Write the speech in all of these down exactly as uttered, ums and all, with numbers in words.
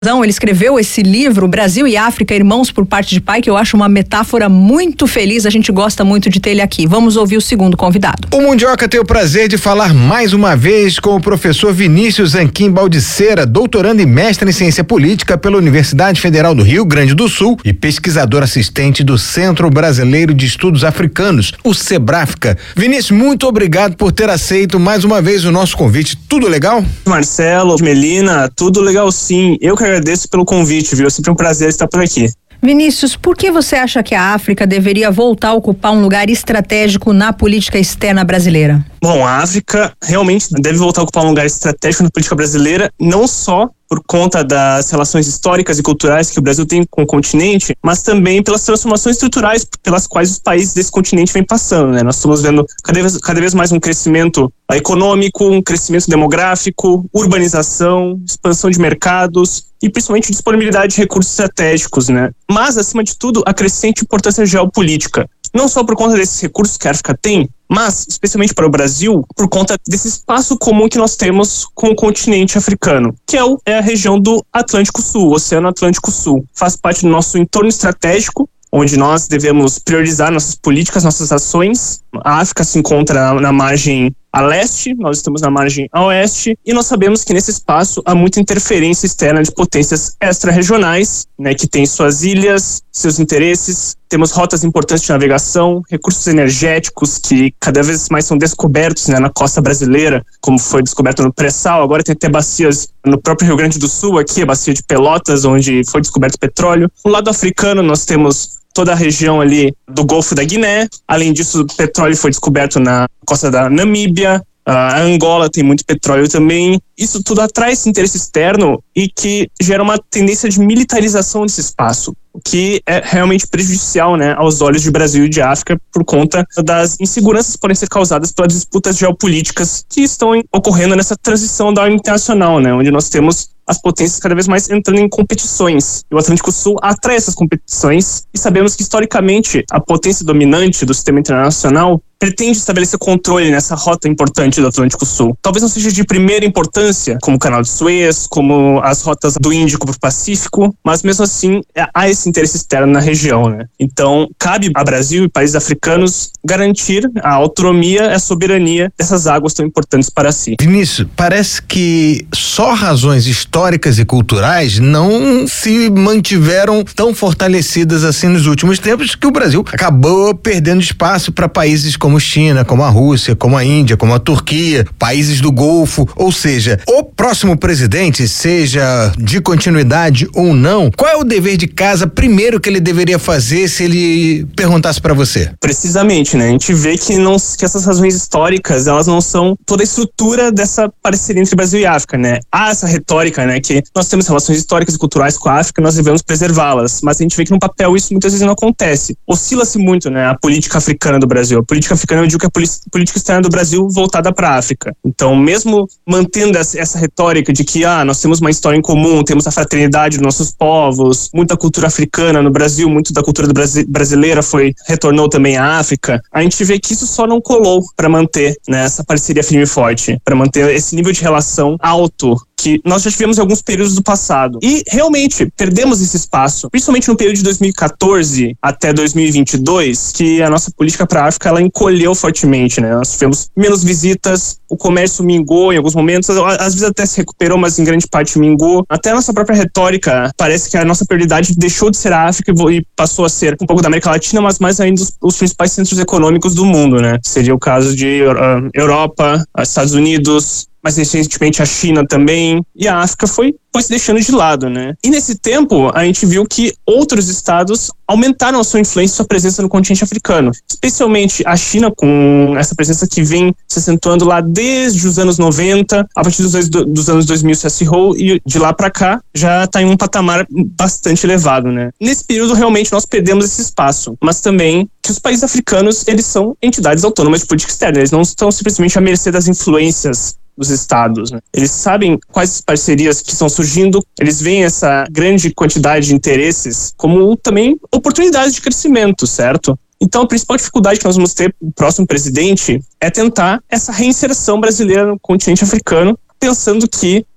Ele escreveu esse livro, Brasil e África, Irmãos por Parte de Pai, que eu acho uma metáfora muito feliz. A gente gosta muito de ter ele aqui. Vamos ouvir o segundo convidado. O Mundioca tem o prazer de falar mais uma vez com o professor Vinícius Zanquim Baldissera, doutorando e mestre em ciência política pela Universidade Federal do Rio Grande do Sul e pesquisador assistente do Centro Brasileiro de Estudos Africanos, o Sebrafrica. Vinícius, muito obrigado por ter aceito mais uma vez o nosso convite. Tudo legal? Marcelo, Melina, tudo legal sim. Eu quero agradeço pelo convite, viu? É sempre um prazer estar por aqui. Vinícius, por que você acha que a África deveria voltar a ocupar um lugar estratégico na política externa brasileira? Bom, a África realmente deve voltar a ocupar um lugar estratégico na política brasileira, não só por conta das relações históricas e culturais que o Brasil tem com o continente, mas também pelas transformações estruturais pelas quais os países desse continente vêm passando, né? Nós estamos vendo cada vez, cada vez mais um crescimento econômico, um crescimento demográfico, urbanização, expansão de mercados e principalmente disponibilidade de recursos estratégicos, né? Mas, acima de tudo, a crescente importância geopolítica. Não só por conta desses recursos que a África tem, mas, especialmente para o Brasil, por conta desse espaço comum que nós temos com o continente africano, que é, o, é a região do Atlântico Sul, o Oceano Atlântico Sul. Faz parte do nosso entorno estratégico, onde nós devemos priorizar nossas políticas, nossas ações. A África se encontra na, na margem a leste, nós estamos na margem a oeste, e nós sabemos que nesse espaço há muita interferência externa de potências extra-regionais, né, que têm suas ilhas, seus interesses. Temos rotas importantes de navegação, recursos energéticos que cada vez mais são descobertos, né, na costa brasileira, como foi descoberto no pré-sal. Agora tem até bacias no próprio Rio Grande do Sul, aqui a bacia de Pelotas, onde foi descoberto petróleo. No lado africano nós temos toda a região ali do Golfo da Guiné. Além disso, o petróleo foi descoberto na costa da Namíbia. A Angola tem muito petróleo também. Isso tudo atrai esse interesse externo e que gera uma tendência de militarização desse espaço, o que é realmente prejudicial, né, aos olhos de Brasil e de África por conta das inseguranças que podem ser causadas pelas disputas geopolíticas que estão ocorrendo nessa transição da ordem internacional, né, onde nós temos as potências cada vez mais entrando em competições. E o Atlântico Sul atrai essas competições e sabemos que, historicamente, a potência dominante do sistema internacional pretende estabelecer controle nessa rota importante do Atlântico Sul. Talvez não seja de primeira importância, como o Canal de Suez, como as rotas do Índico para o Pacífico, mas mesmo assim há esse interesse externo na região, né? Então, cabe a Brasil e países africanos garantir a autonomia e a soberania dessas águas tão importantes para si. Vinícius, parece que só razões históricas e culturais não se mantiveram tão fortalecidas assim nos últimos tempos, que o Brasil acabou perdendo espaço para países como China, como a Rússia, como a Índia, como a Turquia, países do Golfo. Ou seja, o próximo presidente, seja de continuidade ou não, qual é o dever de casa primeiro que ele deveria fazer se ele perguntasse para você? Precisamente, né? A gente vê que, não, que essas razões históricas, elas não são toda a estrutura dessa parceria entre Brasil e África, né? Há essa retórica, né, que nós temos relações históricas e culturais com a África, nós devemos preservá-las, mas a gente vê que no papel isso muitas vezes não acontece. Oscila-se muito, né, a política africana do Brasil. A política africana, eu digo que é a política externa do Brasil voltada para a África. Então, mesmo mantendo essa retórica de que, ah, nós temos uma história em comum, temos a fraternidade dos nossos povos, muita cultura africana no Brasil, muito da cultura do Brasi- brasileira foi, retornou também à África, a gente vê que isso só não colou para manter, né, essa parceria firme e forte, para manter esse nível de relação alto que nós já tivemos em alguns períodos do passado. E, realmente, perdemos esse espaço, principalmente no período de dois mil e catorze até dois mil e vinte e dois, que a nossa política para a África, ela encolheu fortemente, né? Nós tivemos menos visitas, o comércio mingou em alguns momentos, às vezes até se recuperou, mas em grande parte mingou. Até a nossa própria retórica, parece que a nossa prioridade deixou de ser a África e passou a ser um pouco da América Latina, mas mais ainda os, os principais centros econômicos do mundo, né? Seria o caso de uh, Europa, Estados Unidos, mais recentemente a China também, e a África foi, foi se deixando de lado, né? E nesse tempo, a gente viu que outros estados aumentaram a sua influência e sua presença no continente africano, especialmente a China, com essa presença que vem se acentuando lá desde os anos noventa, a partir dos, dos anos dois mil se acirrou, e de lá para cá já está em um patamar bastante elevado, né? Nesse período, realmente, nós perdemos esse espaço, mas também que os países africanos, eles são entidades autônomas de política externa, eles não estão simplesmente à mercê das influências dos estados, né? Eles sabem quais parcerias que estão surgindo, eles veem essa grande quantidade de interesses como também oportunidades de crescimento, certo? Então, a principal dificuldade que nós vamos ter no próximo presidente é tentar essa reinserção brasileira no continente africano, pensando que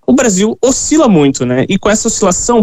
o Brasil oscila muito, né? E com essa oscilação,